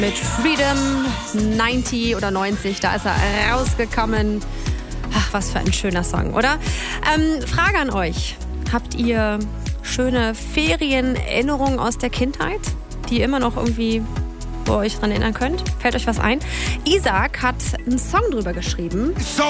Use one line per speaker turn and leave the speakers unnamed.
Mit Freedom 90 oder 90, da ist er rausgekommen. Ach, was für ein schöner Song, oder? Frage an euch. Habt ihr schöne Ferienerinnerungen aus der Kindheit, die ihr immer noch irgendwie, wo ihr euch dran erinnern könnt? Fällt euch was ein? Isaac hat einen Song drüber geschrieben.